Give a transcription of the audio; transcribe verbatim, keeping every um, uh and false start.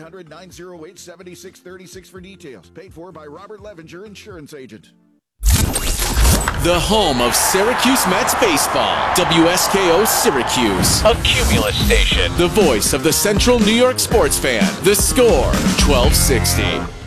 hundred, nine oh eight, seven six three six for details. Paid for by Robert Levenger, insurance agent. The home of Syracuse Mets baseball. W S K O Syracuse. A Cumulus station. The voice of the Central New York sports fan. The Score, twelve sixty.